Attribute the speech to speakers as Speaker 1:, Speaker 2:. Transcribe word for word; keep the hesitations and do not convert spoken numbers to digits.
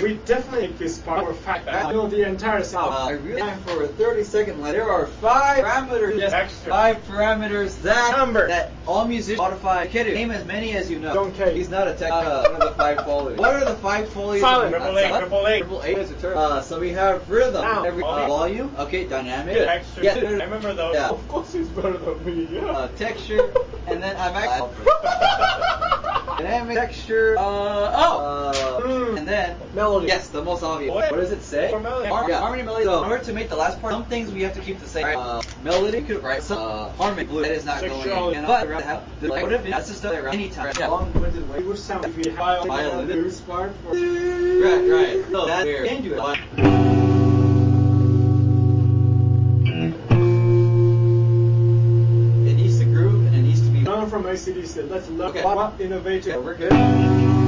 Speaker 1: we definitely make this part more fact. I know the entire sound.
Speaker 2: Uh, I really time for a thirty second line. There are five parameters.
Speaker 1: Yes, extra.
Speaker 2: Five parameters that
Speaker 1: Number.
Speaker 2: that all musicians modify. Kid, name as many as you know.
Speaker 1: Don't care.
Speaker 2: He's not a tech. Not a, one of the five qualities. What are the five qualities?
Speaker 1: Silent.
Speaker 2: Of,
Speaker 3: Triple A, triple A.
Speaker 2: Triple A is a term. Uh, so we have rhythm.
Speaker 1: Sound.
Speaker 2: Every, uh, volume. Okay, dynamic.
Speaker 3: Good. Extra.
Speaker 2: Yeah.
Speaker 3: I remember those.
Speaker 2: Yeah.
Speaker 1: Of course he's better than me, yeah.
Speaker 2: Uh, texture, and then I'm actually dynamic texture. Uh, oh, uh,
Speaker 1: Mm.
Speaker 2: and then
Speaker 1: Melody.
Speaker 2: Yes, the most obvious.
Speaker 3: What?
Speaker 2: What does it say?
Speaker 3: Or melody.
Speaker 2: Har- yeah, harmony, melody. So in order to make the last part, some things we have to keep the same. Uh, melody, could write. Some, uh, harmony, blue. That is not going
Speaker 1: Sexuality.
Speaker 2: in. But have the, like, what if that's just there anytime? Yeah.
Speaker 1: Long-winded way. It would sound if we had
Speaker 2: Violin.
Speaker 1: a blues part for...
Speaker 2: Right, right. So that's where you can do it. It needs to groove and it needs to be.
Speaker 1: None from A C D said, let's look
Speaker 2: Okay.
Speaker 1: at what innovative.
Speaker 2: Yeah, we're good.